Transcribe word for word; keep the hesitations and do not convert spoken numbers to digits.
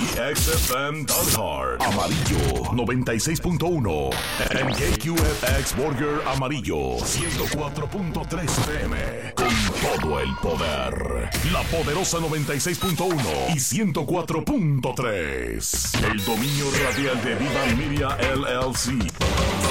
y X F M Dalhart. Amarillo noventa y seis punto uno. En K Q F X Burger Amarillo ciento cuatro punto tres F M. Con todo el poder. La poderosa noventa y seis punto uno y ciento cuatro punto tres. El dominio radial de Viva Media L L C.